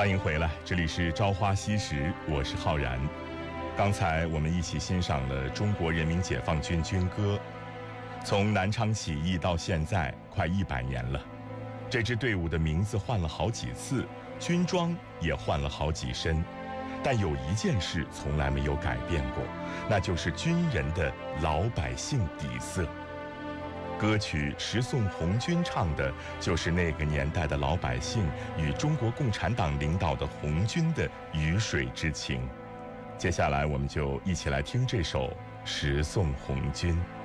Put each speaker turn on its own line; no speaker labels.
欢迎回来，这里是朝花夕拾，我是浩然。刚才我们一起欣赏了中国人民解放军军歌。从南昌起义到现在快100年了，这支队伍的名字换了好几次，军装也换了好几身，但有一件事从来没有改变过，那就是军人的老百姓底色。歌曲《十送红军》唱的就是那个年代的老百姓与中国共产党领导的红军的鱼水之情。接下来我们就一起来听这首《十送红军》。